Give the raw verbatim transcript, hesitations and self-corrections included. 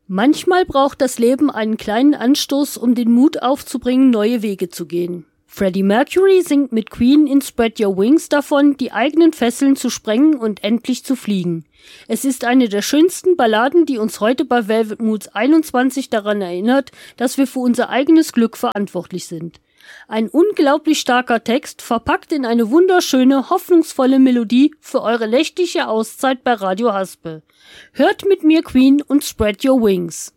Manchmal braucht das Leben einen kleinen Anstoß, um den Mut aufzubringen, neue Wege zu gehen. Freddie Mercury singt mit Queen in Spread Your Wings davon, die eigenen Fesseln zu sprengen und endlich zu fliegen. Es ist eine der schönsten Balladen, die uns heute bei Velvet Moods einundzwanzig daran erinnert, dass wir für unser eigenes Glück verantwortlich sind. Ein unglaublich starker Text, verpackt in eine wunderschöne, hoffnungsvolle Melodie für eure nächtliche Auszeit bei Radio Haspe. Hört mit mir Queen und Spread Your Wings.